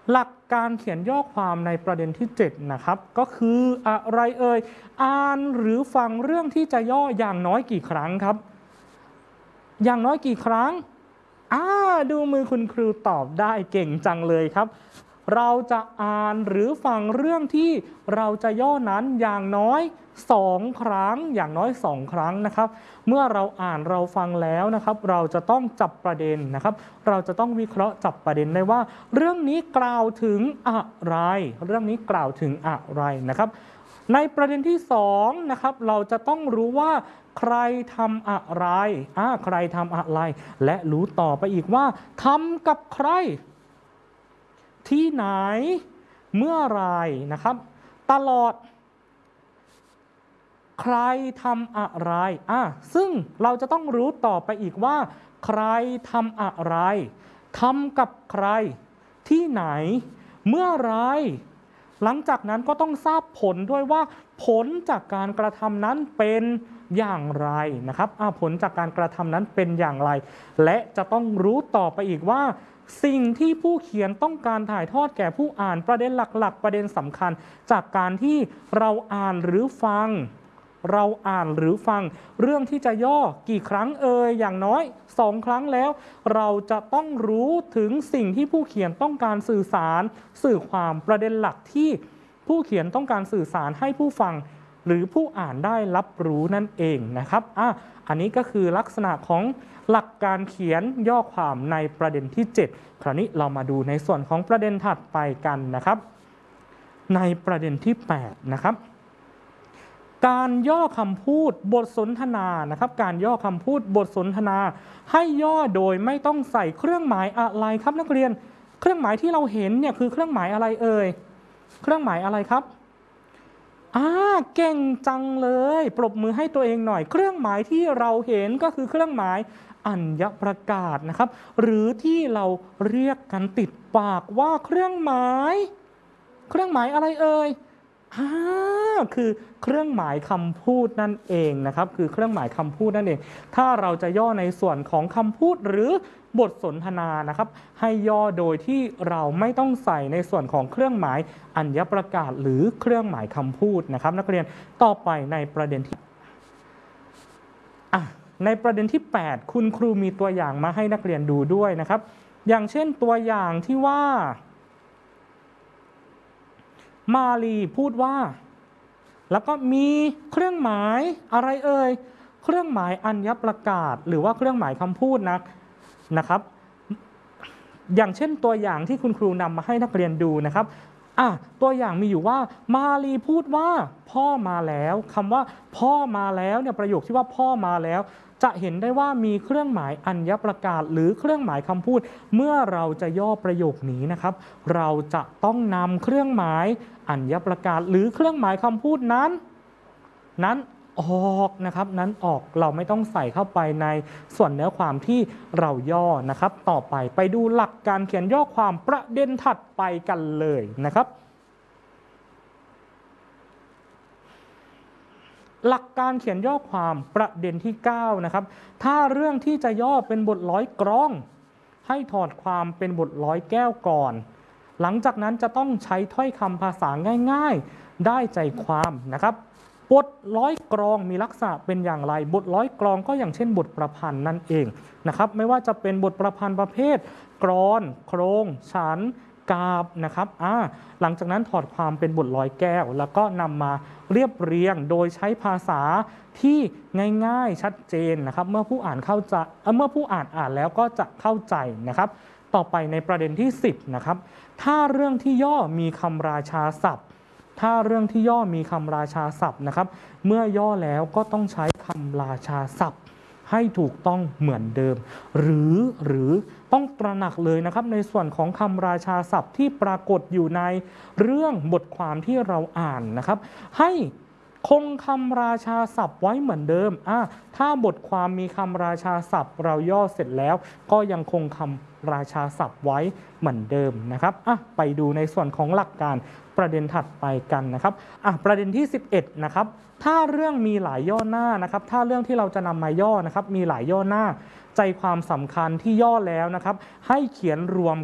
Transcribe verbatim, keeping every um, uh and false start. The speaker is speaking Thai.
หลักการเขียนย่อความในประเด็นที่เจ็ดนะครับก็คืออะไรเอ่ยอ่านหรือฟังเรื่องที่จะย่ออย่างน้อยกี่ครั้งครับอย่างน้อยกี่ครั้งอ่าดูมือคุณครูตอบได้เก่งจังเลยครับเราจะอ่านหรือฟังเรื่องที่เราจะย่อนั้นอย่างน้อยสองครั้งอย่างน้อยสองครั้งนะครับเมื่อเราอ่านเราฟังแล้วนะครับเราจะต้องจับประเด็นนะครับเราจะต้องวิเคราะห์จับประเด็นได้ว่าเรื่องนี้กล่าวถึงอะไรเรื่องนี้กล่าวถึงอะไรนะครับในประเด็นที่สองนะครับเราจะต้องรู้ว่าใครทำอะไรอ่าใครทำอะไรและรู้ต่อไปอีกว่าทำกับใครที่ไหนเมื่อไรนะครับตลอดใครทำอะไรอ่ะซึ่งเราจะต้องรู้ต่อไปอีกว่าใครทำอะไรทำกับใครที่ไหนเมื่อไรหลังจากนั้นก็ต้องทราบผลด้วยว่าผลจากการกระทำนั้นเป็นอย่างไรนะครับอ่ะผลจากการกระทำนั้นเป็นอย่างไรและจะต้องรู้ต่อไปอีกว่าสิ่งที่ผู้เขียนต้องการถ่ายทอดแก่ผู้อ่านประเด็นหลักๆประเด็นสำคัญจากการที่เราอ่านหรือฟังเราอ่านหรือฟังเรื่องที่จะย่อกี่ครั้งเอ่ยอย่างน้อยสองครั้งแล้วเราจะต้องรู้ถึงสิ่งที่ผู้เขียนต้องการสื่อสารสื่อความประเด็นหลักที่ผู้เขียนต้องการสื่อสารให้ผู้ฟังหรือผู้อ่านได้รับรู้นั่นเองนะครับอ่ะอันนี้ก็คือลักษณะของหลักการเขียนย่อความในประเด็นที่เจ็ดคราวนี้เรามาดูในส่วนของประเด็นถัดไปกันนะครับในประเด็นที่แปดนะครับการย่อคำพูดบทสนทนานะครับการย่อคำพูดบทสนทนาให้ย่อโดยไม่ต้องใส่เครื่องหมายอะไรครับนักเรียนเครื่องหมายที่เราเห็นเนี่ยคือเครื่องหมายอะไรเอ่ยเครื่องหมายอะไรครับอ่าเก่งจังเลยปรบมือให้ตัวเองหน่อยเครื่องหมายที่เราเห็นก็คือเครื่องหมายอัญญประกาศนะครับหรือที่เราเรียกกันติดปากว่าเครื่องหมายเครื่องหมายอะไรเอ่ยอ่าคือเครื่องหมายคำพูดนั่นเองนะครับคือเครื่องหมายคำพูดนั่นเองถ้าเราจะย่อในส่วนของคำพูดหรือบทสนทนานะครับให้ย่อโดยที่เราไม่ต้องใส่ในส่วนของเครื่องหมายอัญญประกาศหรือเครื่องหมายคำพูดนะครับนักเรียนต่อไปในประเด็นที่อ่ะในประเด็นที่แปดคุณครูมีตัวอย่างมาให้นักเรียนดูด้วยนะครับอย่างเช่นตัวอย่างที่ว่ามาลีพูดว่าแล้วก็มีเครื่องหมายอะไรเอ่ยเครื่องหมายอัญญประกาศหรือว่าเครื่องหมายคำพูดนะนะครับอย่างเช่นตัวอย่างที่คุณครูนำมาให้นักเรียนดูนะครับอ่ะตัวอย่างมีอยู่ว่ามาลีพูดว่าพ่อมาแล้วคำว่าพ่อมาแล้วเนี่ยประโยคที่ว่าพ่อมาแล้วจะเห็นได้ว่ามีเครื่องหมายอัญญประกาศหรือเครื่องหมายคำพูดเมื่อเราจะย่อประโยคนี้นะครับเราจะต้องนำเครื่องหมายอัญญประกาศหรือเครื่องหมายคำพูดนั้นนั้นออกนะครับนั้นออกเราไม่ต้องใส่เข้าไปในส่วนเนื้อความที่เราย่อนะครับต่อไปไปดูหลักการเขียนย่อความประเด็นถัดไปกันเลยนะครับหลักการเขียนย่อความประเด็นที่เก้านะครับถ้าเรื่องที่จะย่อเป็นบทร้อยกลองให้ถอดความเป็นบทร้อยแก้วก่อนหลังจากนั้นจะต้องใช้ถ้อยคำภาษาง่ายๆได้ใจความนะครับบทร้อยกลองมีลักษณะเป็นอย่างไรบทร้อยกลองก็อย่างเช่นบทประพันธ์นั่นเองนะครับไม่ว่าจะเป็นบทประพันธ์ประเภทกลอนโครงฉันกาบนะครับอ่าหลังจากนั้นถอดความเป็นบทร้อยแก้วแล้วก็นำมาเรียบเรียงโดยใช้ภาษาที่ง่ายๆชัดเจนนะครับเมื่อผู้อ่านเข้าใจเมื่อผู้อ่านอ่านแล้วก็จะเข้าใจนะครับต่อไปในประเด็นที่สิบนะครับถ้าเรื่องที่ย่อมีคำราชาศัพท์ถ้าเรื่องที่ย่อมีคำราชาศัพท์นะครับเมื่อย่อแล้วก็ต้องใช้คำราชาศัพท์ให้ถูกต้องเหมือนเดิมหรือหรือต้องตระหนักเลยนะครับในส่วนของคำราชาศัพท์ที่ปรากฏอยู่ในเรื่องบทความที่เราอ่านนะครับให้คงคำราชาศัพท์ไว้เหมือนเดิมอ่ะถ้าบทความมีคำราชาศัพท์เราย่อเสร็จแล้วก็ยังคงคำราชาศัพท์ไว้เหมือนเดิมนะครับอ่ะไปดูในส่วนของหลักการประเด็นถัดไปกันนะครับอ่ะประเด็นที่สิบเอ็ดนะครับถ้าเรื่องมีหลายย่อหน้านะครับถ้าเรื่องที่เราจะนำมาย่อนะครับมีหลายย่อหน้าใจความสำคัญที่ย่อแล้วนะครับให้เขียนรวม